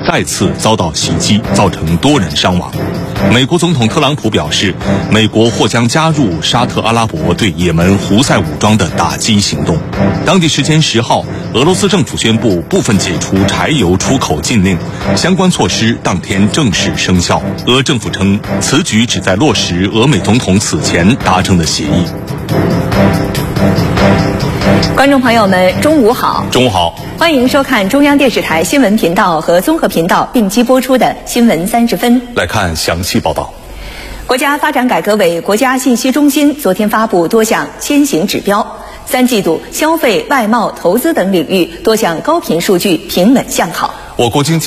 再次遭到袭击，造成多人伤亡。美国总统特朗普表示，美国或将加入沙特阿拉伯对也门胡塞武装的打击行动。当地时间10号，俄罗斯政府宣布部分解除柴油出口禁令，相关措施当天正式生效。俄政府称，此举旨在落实俄美总统此前达成的协议。 观众朋友们，中午好！ 中午好， 欢迎收看中央电视台新闻频道和综合频道并机播出的新闻30分。 来看详细报道。 国家发展改革委国家信息中心昨天发布多项先行指标，3季度消费、外贸、投资等领域多项高频数据平稳向好。 我国经济